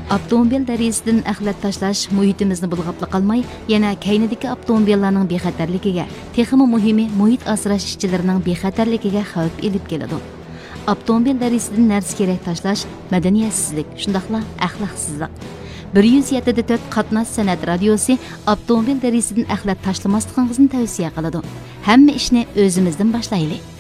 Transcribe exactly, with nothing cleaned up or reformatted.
Avtomobil dərisindən əxlət tashlash muhitimizni bulğaplı qalmay, yana kaynidagi avtomobillarning bexatarligiga, texmi muhimi muhit asrash ishchilarining bexatarligiga xavf elib keladi. Avtomobil dərisindən narsa kerak tashlash madaniyatsizlik, shundaqla axloqsizlik. bir yuz yetti nuqta to'rt qatnash san'at radiosi avtomobil dərisindən əxlət tashlamasligingizni tavsiya qiladi. Hamma ishni o'zimizdan boshlaylik.